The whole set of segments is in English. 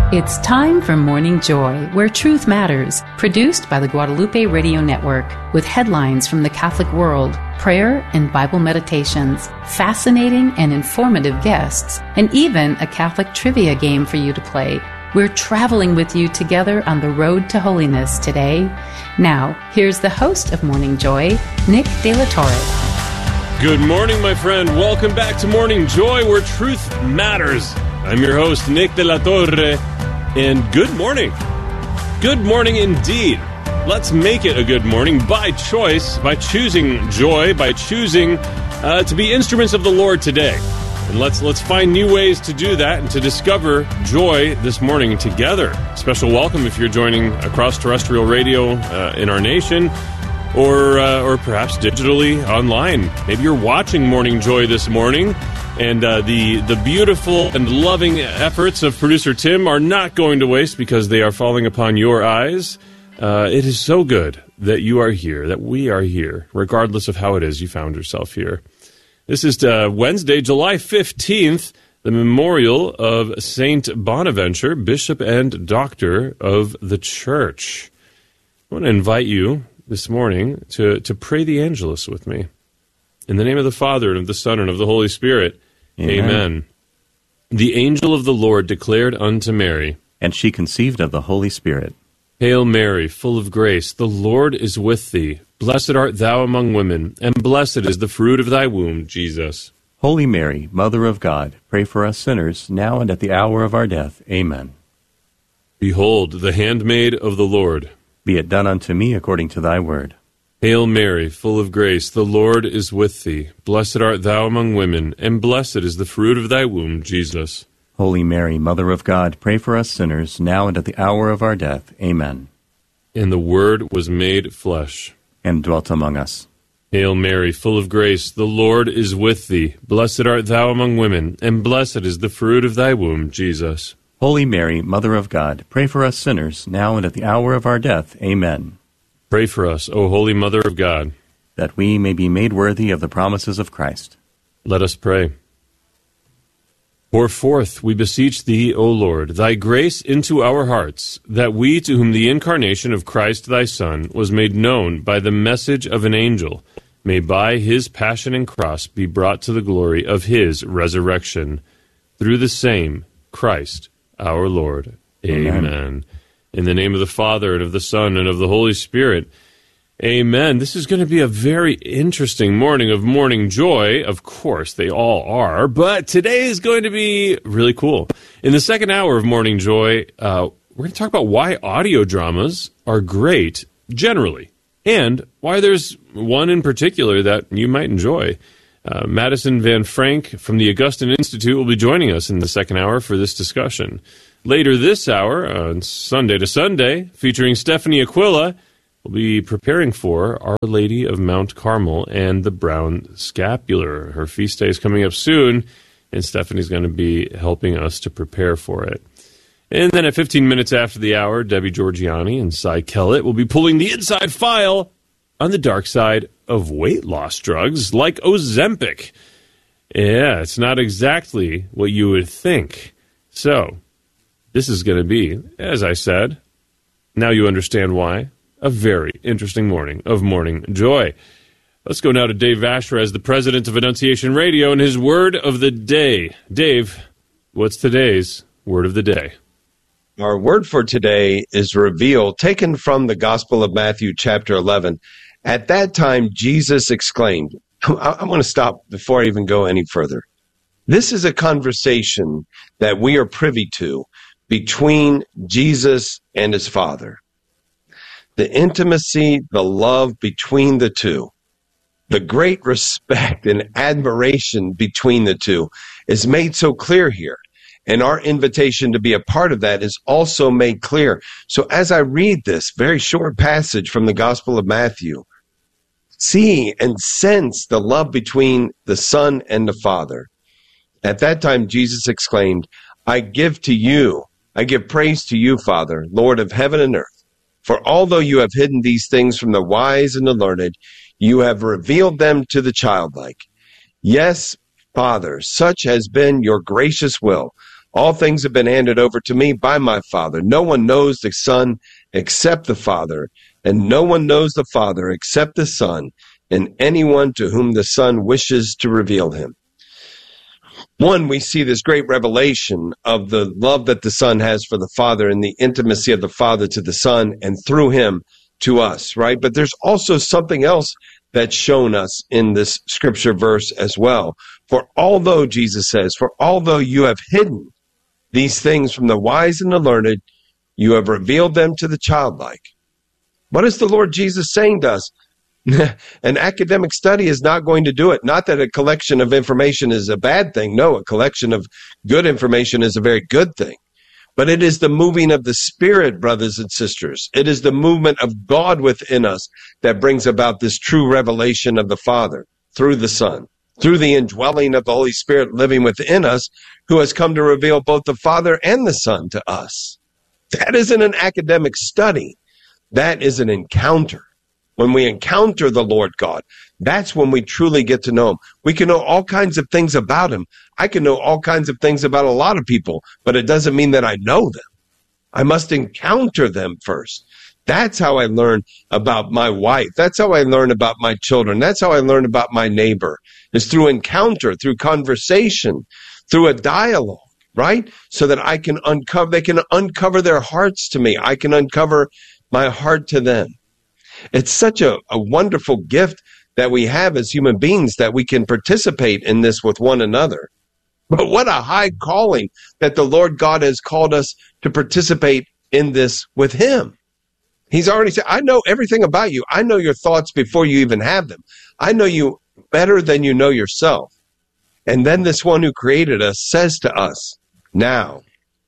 It's time for Morning Joy, where truth matters, produced by the Guadalupe Radio Network, with headlines from the Catholic world, prayer and Bible meditations, fascinating and informative guests, and even a Catholic trivia game for you to play. We're traveling with you together on the road to holiness today. Now, here's the host of Morning Joy, Nick De La Torre. Good morning, my friend. Welcome back to Morning Joy, where truth matters. I'm your host, Nick De La Torre, and good morning. Good morning indeed. Let's make it a good morning by choice, by choosing joy, by choosing to be instruments of the Lord today. And let's find new ways to do that and to discover joy this morning together. Special welcome if you're joining across terrestrial radio in our nation, or perhaps digitally online. Maybe you're watching Morning Joy this morning, and the beautiful and loving efforts of producer Tim are not going to waste because they are falling upon your eyes. It is so good that you are here, that we are here, regardless of how it is you found yourself here. This is Wednesday, July 15th, the memorial of Saint Bonaventure, Bishop and Doctor of the Church. I want to invite you this morning to pray the Angelus with me. In the name of the Father, and of the Son, and of the Holy Spirit. Amen. The angel of the Lord declared unto Mary, and she conceived of the Holy Spirit. Hail Mary, full of grace, the Lord is with thee. Blessed art thou among women, and blessed is the fruit of thy womb, Jesus. Holy Mary, Mother of God, pray for us sinners, now and at the hour of our death. Amen. Behold, the handmaid of the Lord. Be it done unto me according to thy word. Hail Mary, full of grace, the Lord is with thee. Blessed art thou among women, and blessed is the fruit of thy womb, Jesus. Holy Mary, Mother of God, pray for us sinners, now and at the hour of our death. Amen. And the Word was made flesh, and dwelt among us. Hail Mary, full of grace, the Lord is with thee. Blessed art thou among women, and blessed is the fruit of thy womb, Jesus. Holy Mary, Mother of God, pray for us sinners, now and at the hour of our death. Amen. Pray for us, O Holy Mother of God, that we may be made worthy of the promises of Christ. Let us pray. Pour forth, we beseech thee, O Lord, thy grace into our hearts, that we, to whom the incarnation of Christ thy Son was made known by the message of an angel, may by his passion and cross be brought to the glory of his resurrection. Through the same Christ our Lord. Amen. In the name of the Father, and of the Son, and of the Holy Spirit. Amen. This is going to be a very interesting morning of Morning Joy. Of course, they all are, but today is going to be really cool. In the second hour of Morning Joy, we're going to talk about why audio dramas are great, generally, and why there's one in particular that you might enjoy. Madison Van Frank from the Augustine Institute will be joining us in the second hour for this discussion. Later this hour, on Sunday to Sunday, featuring Stephanie Aquila, we'll be preparing for Our Lady of Mount Carmel and the Brown Scapular. Her feast day is coming up soon, and Stephanie's going to be helping us to prepare for it. And then at 15 minutes after the hour, Debbie Georgiani and Cy Kellett will be pulling the inside file on the dark side of weight loss drugs like Ozempic. Yeah, it's not exactly what you would think. So, this is going to be, as I said, now you understand why, a very interesting morning of Morning Joy. Let's go now to Dave Vashrez, the president of Annunciation Radio, and his word of the day. Dave, what's today's word of the day? Our word for today is reveal, taken from the Gospel of Matthew, chapter 11. At that time, Jesus exclaimed, I want to stop before I even go any further. This is a conversation that we are privy to between Jesus and his Father. The intimacy, the love between the two, the great respect and admiration between the two is made so clear here. And our invitation to be a part of that is also made clear. So as I read this very short passage from the Gospel of Matthew, see and sense the love between the Son and the Father. At that time, Jesus exclaimed, I give praise to you, Father, Lord of heaven and earth. For although you have hidden these things from the wise and the learned, you have revealed them to the childlike. Yes, Father, such has been your gracious will. All things have been handed over to me by my Father. No one knows the Son except the Father, and no one knows the Father except the Son, and anyone to whom the Son wishes to reveal him. One, we see this great revelation of the love that the Son has for the Father and the intimacy of the Father to the Son and through him to us, right? But there's also something else that's shown us in this scripture verse as well. For although, Jesus says, for although you have hidden these things from the wise and the learned, you have revealed them to the childlike. What is the Lord Jesus saying to us? An academic study is not going to do it. Not that a collection of information is a bad thing. No, a collection of good information is a very good thing. But it is the moving of the Spirit, brothers and sisters. It is the movement of God within us that brings about this true revelation of the Father through the Son, through the indwelling of the Holy Spirit living within us, who has come to reveal both the Father and the Son to us. That isn't an academic study. That is an encounter. When we encounter the Lord God, that's when we truly get to know him. We can know all kinds of things about him. I can know all kinds of things about a lot of people, but it doesn't mean that I know them. I must encounter them first. That's how I learn about my wife. That's how I learn about my children. That's how I learn about my neighbor, is through encounter, through conversation, through a dialogue, right? So that I can they can uncover their hearts to me. I can uncover my heart to them. It's such a wonderful gift that we have as human beings that we can participate in this with one another. But what a high calling that the Lord God has called us to participate in this with him. He's already said, I know everything about you. I know your thoughts before you even have them. I know you better than you know yourself. And then this one who created us says to us, now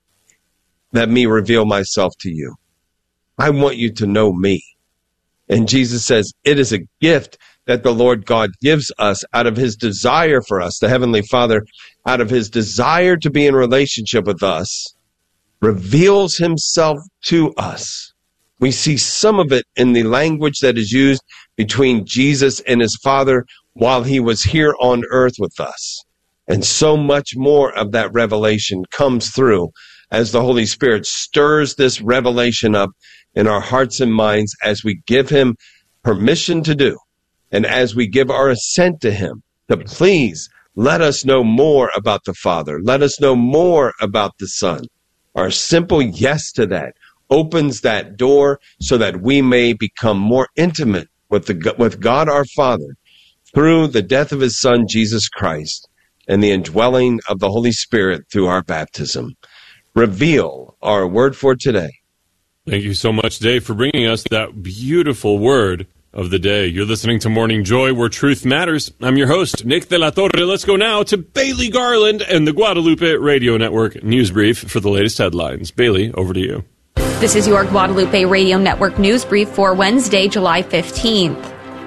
let me reveal myself to you. I want you to know me. And Jesus says, it is a gift that the Lord God gives us out of his desire for us, the Heavenly Father, out of his desire to be in relationship with us, reveals himself to us. We see some of it in the language that is used between Jesus and his Father while he was here on earth with us. And so much more of that revelation comes through as the Holy Spirit stirs this revelation up in our hearts and minds as we give him permission to do, and as we give our assent to him, to please let us know more about the Father. Let us know more about the Son. Our simple yes to that opens that door so that we may become more intimate with God our Father through the death of his Son, Jesus Christ, and the indwelling of the Holy Spirit through our baptism. Reveal, our word for today. Thank you so much, Dave, for bringing us that beautiful word of the day. You're listening to Morning Joy, where truth matters. I'm your host, Nick de la Torre. Let's go now to Bailey Garland and the Guadalupe Radio Network News Brief for the latest headlines. Bailey, over to you. This is your Guadalupe Radio Network News Brief for Wednesday, July 15th.